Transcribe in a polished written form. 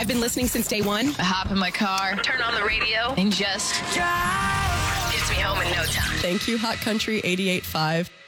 I've been listening since day one. I hop in my car, turn on the radio, and just drive. Gets me home in no time. Thank you, Hot Country 88.5.